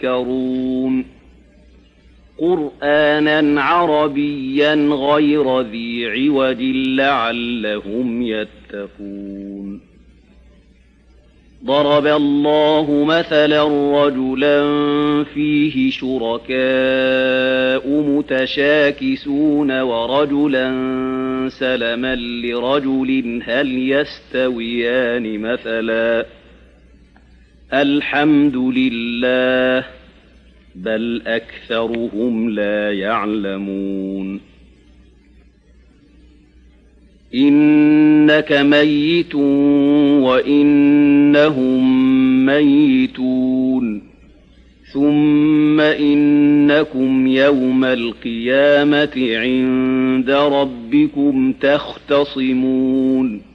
يذكرون قرآنا عربيا غير ذي عوج لعلهم يتقون ضرب الله مثلا رجلا فيه شركاء متشاكسون ورجلا سلما لرجل هل يستويان مثلا الحمد لله بل أكثرهم لا يعلمون إنك ميت وإنهم ميتون ثم إنكم يوم القيامة عند ربكم تختصمون